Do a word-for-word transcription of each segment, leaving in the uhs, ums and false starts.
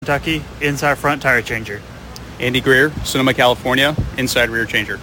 Kentucky, inside front tire changer. Andy Greer, Sonoma, California, inside rear changer.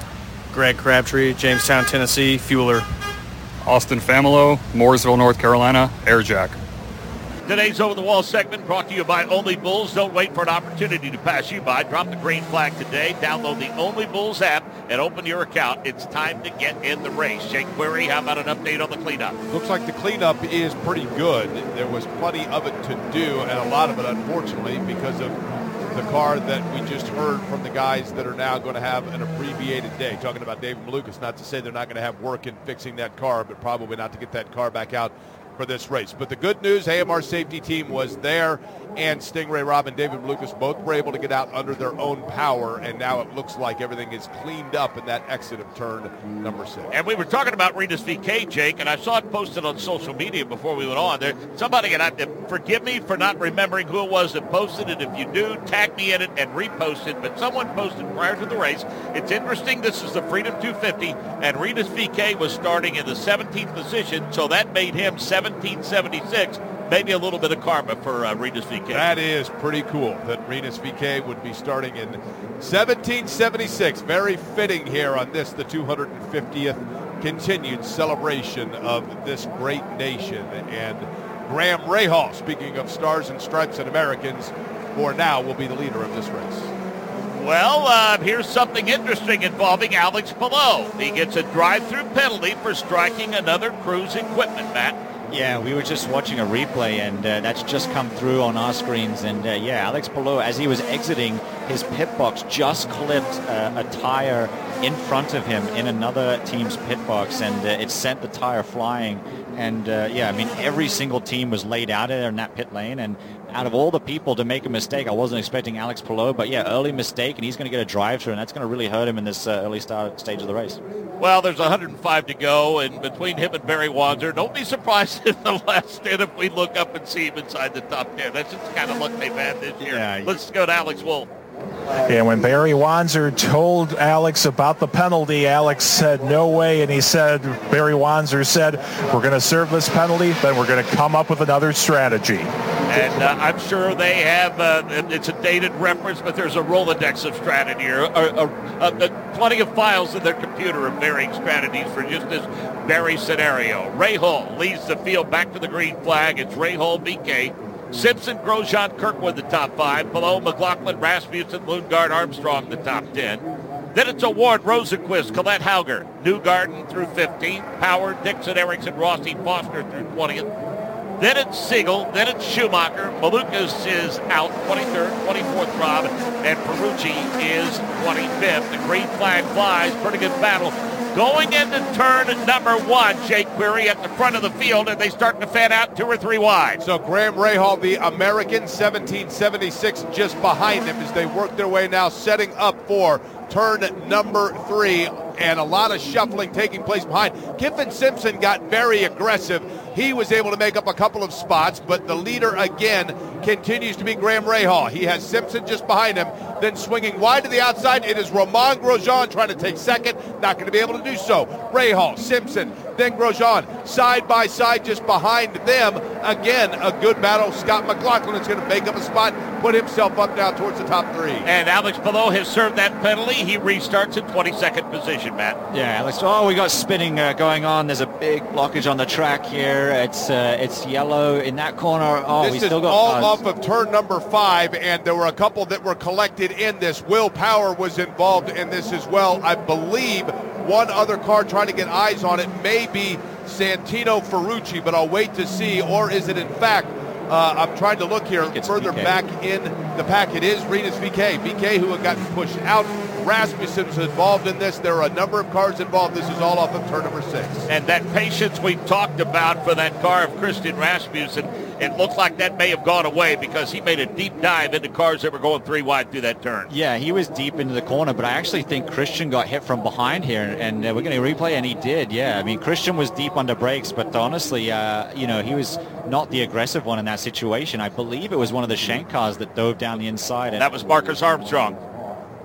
Greg Crabtree, Jamestown, Tennessee, fueler. Austin Familo, Mooresville, North Carolina, air jack. Today's Over-the-Wall segment brought to you by Only Bulls. Don't wait for an opportunity to pass you by. Drop the green flag today. Download the Only Bulls app and open your account. It's time to get in the race. Jake Query, how about an update on the cleanup? Looks like the cleanup is pretty good. There was plenty of it to do, and a lot of it, unfortunately, because of the car that we just heard from the guys that are now going to have an abbreviated day. Talking about David Malukas, not to say they're not going to have work in fixing that car, but probably not to get that car back out for this race. But the good news, A M R safety team was there, and Stingray Robb and David Malukas both were able to get out under their own power, and now it looks like everything is cleaned up in that exit of turn number six. And we were talking about Rinus V K, Jake, and I saw it posted on social media before we went on. There, somebody, and I, forgive me for not remembering who it was that posted it. If you do, tag me in it and repost it. But someone posted prior to the race. It's interesting. This is the Freedom two fifty, and Rinus V K was starting in the seventeenth position, so that made him seventeen seventy-six. Maybe a little bit of karma for uh, Rinus V K. That is pretty cool that Rinus V K would be starting in seventeen seventy-six. Very fitting here on this, the two hundred fiftieth continued celebration of this great nation. And Graham Rahal, speaking of stars and stripes and Americans, for now will be the leader of this race. Well, uh, here's something interesting involving Alex Palou. He gets a drive-through penalty for striking another Cruise equipment, Matt. Yeah, we were just watching a replay, and uh, that's just come through on our screens. And, uh, yeah, Alex Palou, as he was exiting his pit box, just clipped uh, a tire in front of him in another team's pit box, and uh, it sent the tire flying. And, uh, yeah, I mean, every single team was laid out there in that pit lane, and out of all the people to make a mistake, I wasn't expecting Alex Palou, but, yeah, early mistake, and he's going to get a drive-through, and that's going to really hurt him in this uh, early start stage of the race. Well, there's one hundred five to go, and between him and Barry Wanzer, don't be surprised in the last stint if we look up and see him inside the top ten. That's just the kind of luck they've had this year. Yeah, Let's go to Alex Wolff. And when Barry Wanzer told Alex about the penalty, Alex said, no way. And he said, Barry Wanzer said, we're going to serve this penalty, then we're going to come up with another strategy. And uh, I'm sure they have, uh, it's a dated reference, but there's a Rolodex of strategy, or, or, or uh, uh, plenty of files in their computer of varying strategies for just this very scenario. Rahal leads the field back to the green flag. It's Rahal, V K, Simpson, Grosjean, Kirkwood, the top five. Below, McLaughlin, Rasmussen, Lundgaard, Armstrong, the top ten. Then it's Award, Rosenquist, Colette Hauger, Newgarden through fifteenth. Power, Dixon, Erickson, Rossi, Foster through twentieth. Then it's Siegel. Then it's Schumacher. Malukas is out, twenty-third, twenty-fourth Robb, and Ferrucci is twenty-fifth. The green flag flies. Pretty good battle. Going into turn number one, Jake Query at the front of the field, and they start to fan out two or three wide. So Graham Rahal, the American, seventeen seventy-six, just behind him as they work their way now, setting up for turn number three, and a lot of shuffling taking place behind. Kiffin Simpson got very aggressive. He was able to make up a couple of spots, but the leader again continues to be Graham Rahal. He has Simpson just behind him, then swinging wide to the outside. It is Romain Grosjean trying to take second, not going to be able to do so. Rahal, Simpson, then Grosjean, side by side just behind them. Again, a good battle. Scott McLaughlin is going to make up a spot, put himself up now towards the top three. And Alex Palou has served that penalty. He restarts in twenty-second position, Matt. Yeah, Alex. Oh, we got spinning uh, going on. There's a big blockage on the track here. It's uh, it's yellow in that corner. Oh, this we is still got all cars. off of turn number five, and there were a couple that were collected in this. Will Power was involved in this as well. I believe one other car trying to get eyes on it may be Santino Ferrucci, but I'll wait to see. Or is it in fact, uh, I'm trying to look here further back in the pack. It is Rinus V K. V K who had gotten pushed out. Rasmussen was involved in this. There are a number of cars involved. This is all off of turn number six. And that patience we talked about for that car of Christian Rasmussen, it looked like that may have gone away because he made a deep dive into cars that were going three wide through that turn. Yeah, he was deep into the corner, but I actually think Christian got hit from behind here, and uh, we're going to replay, and he did, yeah. I mean, Christian was deep under brakes, but honestly, uh, you know, he was not the aggressive one in that situation. I believe it was one of the Shank cars that dove down the inside. And that was Marcus Armstrong.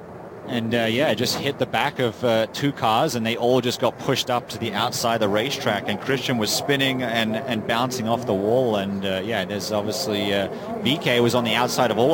And, uh, yeah, just hit the back of uh, two cars, and they all just got pushed up to the outside of the racetrack. And Christian was spinning and, and bouncing off the wall. And, uh, yeah, there's obviously uh, V K was on the outside of all